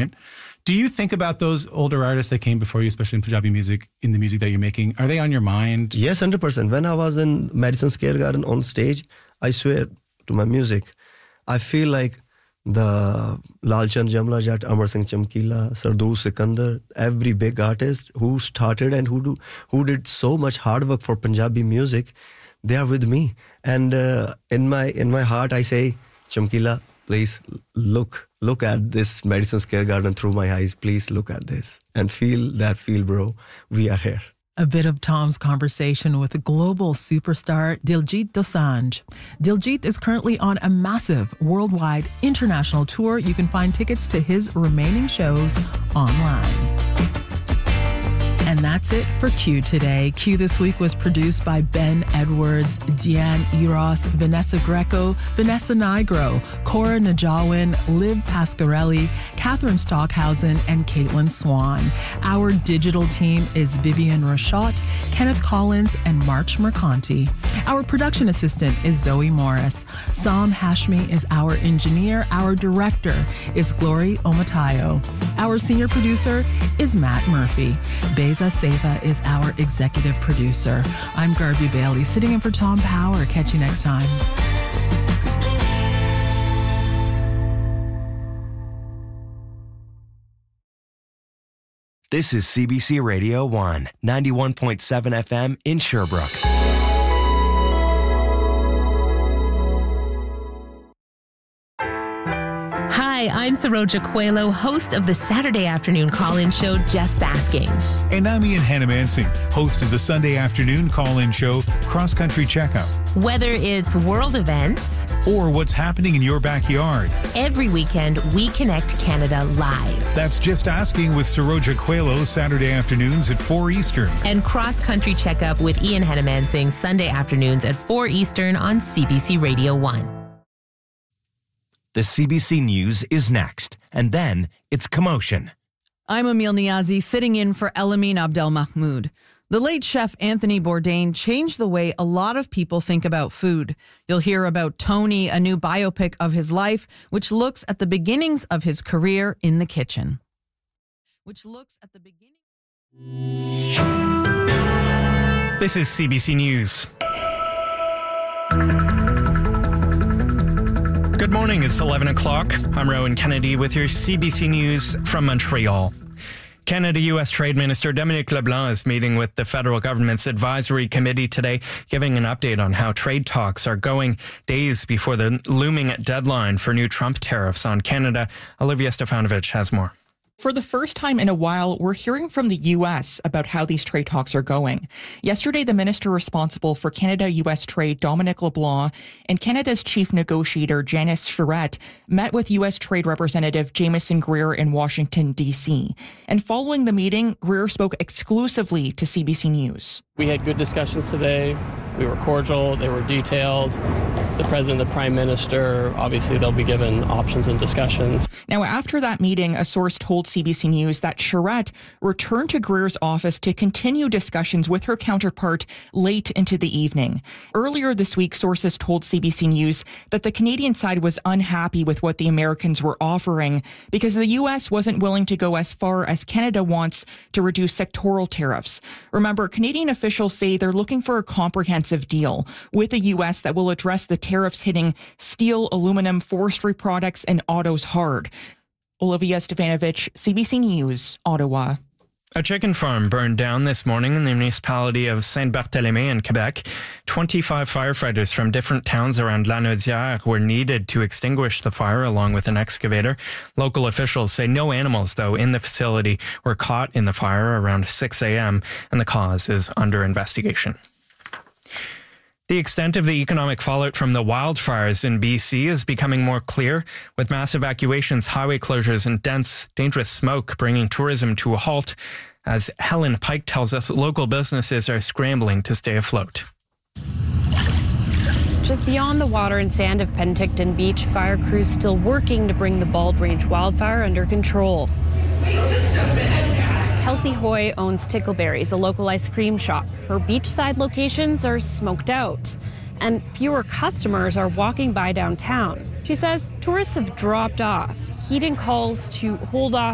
right? Do you think about those older artists that came before you, especially in Punjabi music, in the music that you're making? Are they on your mind? Yes, 100%. When I was in Madison Square Garden on stage, I swear to my music, I feel like the Lal Chand Jamla Jatt, Amar Singh Chamkila, Sardoor Sikandar, every big artist who started and who did so much hard work for Punjabi music, they are with me. And in my heart, I say, Chamkila, please look at this Madison Square Garden through my eyes. Please look at this and feel, bro. We are here. A bit of Tom's conversation with global superstar Diljit Dosanjh. Diljit is currently on a massive worldwide international tour. You can find tickets to his remaining shows online. And that's it for Q today. Q this week was produced by Ben Edwards, Deanne Eros, Vanessa Greco, Vanessa Nigro, Cora Najawin, Liv Pasquarelli, Catherine Stockhausen, and Caitlin Swan. Our digital team is Vivian Rashot, Kenneth Collins, and March Mercanti. Our production assistant is Zoe Morris. Sam Hashmi is our engineer. Our director is Glory Omatayo. Our senior producer is Matt Murphy. Beza Seva is our executive producer. I'm Garvey Bailey, sitting in for Tom Power. Catch you next time. This is CBC Radio 1, 91.7 FM in Sherbrooke. Hi, I'm Saroja Coelho, host of the Saturday afternoon call-in show Just Asking. And I'm Ian Hannamansing, host of the Sunday afternoon call-in show Cross Country Checkup. Whether it's world events or what's happening in your backyard, every weekend we connect Canada live. That's Just Asking with Saroja Coelho, Saturday afternoons at 4 Eastern. And Cross Country Checkup with Ian Hannamansing, Sunday afternoons at 4 Eastern on CBC Radio 1. The CBC News is next, and then it's Commotion. I'm Emil Niazi, sitting in for Elamine Abdelmahmoud. The late chef Anthony Bourdain changed the way a lot of people think about food. You'll hear about Tony, a new biopic of his life, which looks at the beginnings of his career in the kitchen. This is CBC News. Good morning, it's 11 o'clock. I'm Rowan Kennedy with your CBC News from Montreal. Canada-U.S. Trade Minister Dominic LeBlanc is meeting with the federal government's advisory committee today, giving an update on how trade talks are going days before the looming deadline for new Trump tariffs on Canada. Olivia Stefanovic has more. For the first time in a while, we're hearing from the U.S. about how these trade talks are going. Yesterday, the minister responsible for Canada-U.S. trade, Dominic LeBlanc, and Canada's chief negotiator, Janice Charette, met with U.S. Trade Representative Jameson Greer in Washington, D.C. And following the meeting, Greer spoke exclusively to CBC News. We had good discussions today. We were cordial. They were detailed. The president, the prime minister, obviously they'll be given options and discussions. Now, after that meeting, a source told CBC News that Charette returned to Greer's office to continue discussions with her counterpart late into the evening. Earlier this week, sources told CBC News that the Canadian side was unhappy with what the Americans were offering because the U.S. wasn't willing to go as far as Canada wants to reduce sectoral tariffs. Remember, Canadian officials say they're looking for a comprehensive deal with the U.S. that will address the tariffs hitting steel, aluminum, forestry products, and autos hard. Olivia Stefanovic, CBC News, Ottawa. A chicken farm burned down this morning in the municipality of Saint-Barthélemy in Quebec. 25 firefighters from different towns around Lanaudière were needed to extinguish the fire along with an excavator. Local officials say no animals, though, in the facility were caught in the fire around 6 a.m. and the cause is under investigation. The extent of the economic fallout from the wildfires in BC is becoming more clear, with mass evacuations, highway closures, and dense, dangerous smoke bringing tourism to a halt. As Helen Pike tells us, local businesses are scrambling to stay afloat. Just beyond the water and sand of Penticton Beach, fire crews still working to bring the Bald Range wildfire under control. Kelsey Hoy owns Tickleberries, a local ice cream shop. Her beachside locations are smoked out, and fewer customers are walking by downtown. She says tourists have dropped off, heeding calls to hold off